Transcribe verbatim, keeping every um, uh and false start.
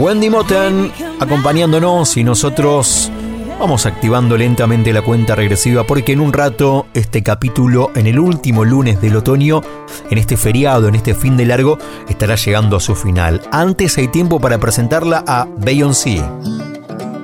Wendy Moten acompañándonos y nosotros vamos activando lentamente la cuenta regresiva porque en un rato este capítulo, en el último lunes del otoño, en este feriado, en este fin de largo, estará llegando a su final. Antes hay tiempo para presentarla a Beyoncé.